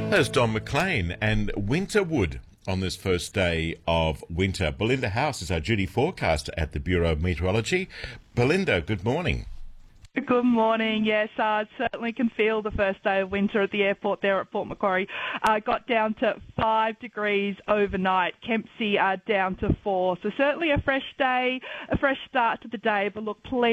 There's Don McLean and Winterwood on this first day of winter. Belinda House is our duty forecaster at the Bureau of Meteorology. Belinda, good morning. Good morning. Yes, certainly can feel the first day of winter at the airport there at Port Macquarie. Got down to 5 degrees overnight. Kempsey down to 4. So certainly a fresh day, a fresh start to the day, but look, plenty